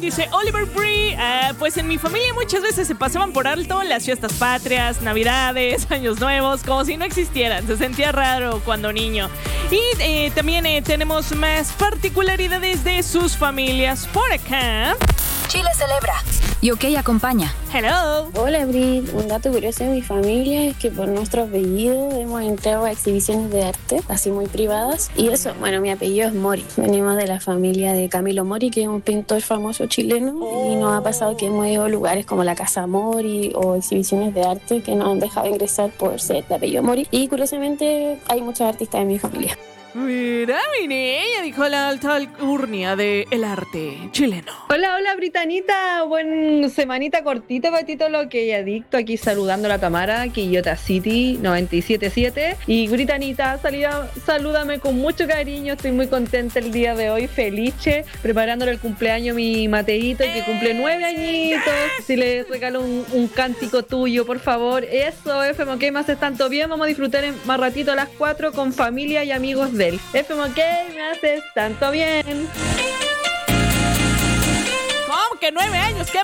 Dice Oliver Bree, pues en mi familia muchas veces se pasaban por alto las fiestas patrias, navidades, años nuevos, como si no existieran. Se sentía raro cuando niño. Y también tenemos más particularidades de sus familias por acá. Chile celebra y OK acompaña. Hello. Hola, Brit. Un dato curioso de mi familia es que por nuestro apellido hemos entrado a exhibiciones de arte, así muy privadas. Y eso, bueno, mi apellido es Mori. Venimos de la familia de Camilo Mori, que es un pintor famoso chileno. Y nos ha pasado que hemos ido a lugares como la Casa Mori o exhibiciones de arte que nos han dejado ingresar por ser de apellido Mori. Y curiosamente hay muchos artistas en mi familia. Mira, ella dijo la alta alcurnia del arte chileno. Hola, Britanita. Buen semanita cortita para ti todo lo que hay adicto. Aquí saludando a la Tamara, Quillota City 977. Y Britanita, salúdame con mucho cariño. Estoy muy contenta el día de hoy, felice, preparándole el cumpleaños a mi Mateito, que cumple 9 añitos. Si le regalo un cántico tuyo, por favor. Eso, FMK, me haces tanto bien. Vamos a disfrutar más ratito a las 4 con familia y amigos del FMK, me haces tanto bien. ¿Cómo que 9 años? ¿Qué